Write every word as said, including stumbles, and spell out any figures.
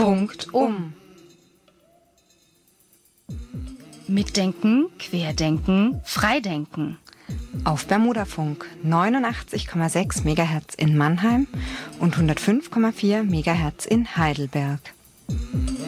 Punktum. Mitdenken, Querdenken, Freidenken. Auf Bermudafunk neunundachtzig Komma sechs Megahertz in Mannheim und hundertfünf Komma vier Megahertz in Heidelberg.